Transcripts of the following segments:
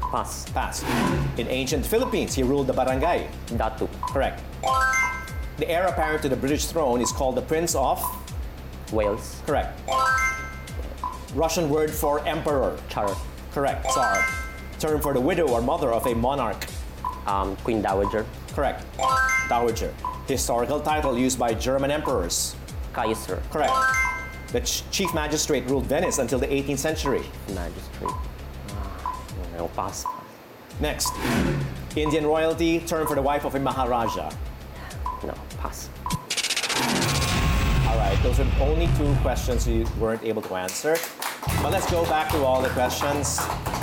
Pass. Pass. In ancient Philippines, he ruled the barangay. Datu. Correct. The heir apparent to the British throne is called the Prince of... Wales. Correct. Russian word for emperor. Tsar. Correct. Tsar. Term for the widow or mother of a monarch. Queen Dowager. Correct. Dowager. Historical title used by German emperors. Kaiser. Correct. The chief magistrate ruled Venice until the 18th century. Magistrate. No, pass. Next. Indian royalty, term for the wife of a Maharaja. No, pass. All right, those are only 2 questions you weren't able to answer. But let's go back to all the questions.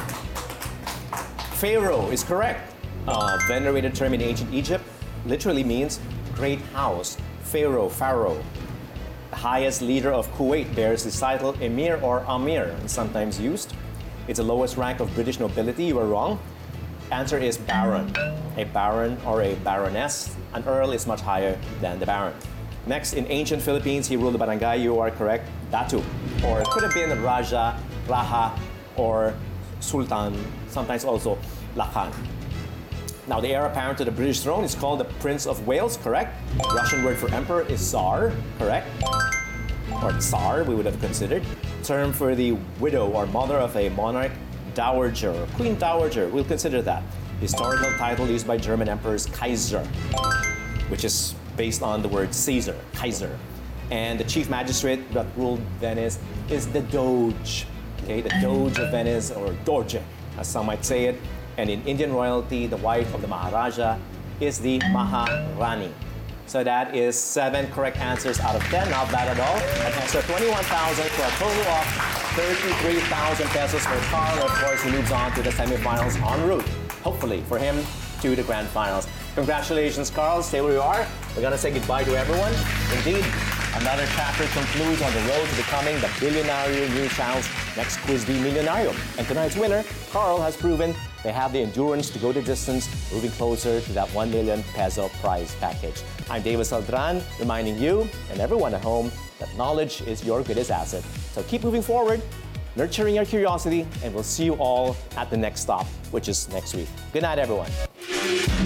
Pharaoh is correct. Venerated term in ancient Egypt literally means great house. Pharaoh. The highest leader of Kuwait bears the title Emir or Amir, sometimes used. It's the lowest rank of British nobility. You are wrong. Answer is baron. A baron or a baroness. An earl is much higher than the baron. Next, in ancient Philippines, he ruled the barangay. You are correct. Datu. Or it could have been Raja, Raha, or Sultan, sometimes also Lakan. Now, the heir apparent to the British throne is called the Prince of Wales, correct? Russian word for emperor is Tsar, correct? Or Tsar, we would have considered. Term for the widow or mother of a monarch, Dowager, Queen Dowager, we'll consider that. Historical title used by German emperors, Kaiser, which is based on the word Caesar, Kaiser. And the chief magistrate that ruled Venice is the Doge, okay? The Doge of Venice, or Doge, as some might say it. And in Indian royalty, the wife of the Maharaja is the Maharani. So that is 7 correct answers out of 10. Not bad at all. An extra 21,000 for a total of 33,000 pesos for Carl. Of course, he moves on to the semifinals en route, hopefully for him, to the grand finals. Congratulations, Carl. Stay where you are. We're going to say goodbye to everyone. Indeed, another chapter concludes on the road to becoming the Billionario News Channel's next Quiz Bee Millionario. And tonight's winner, Carl, has proven they have the endurance to go the distance, moving closer to that 1 million peso prize package. I'm David Saldran, reminding you and everyone at home that knowledge is your greatest asset. So keep moving forward, nurturing your curiosity, and we'll see you all at the next stop, which is next week. Good night, everyone.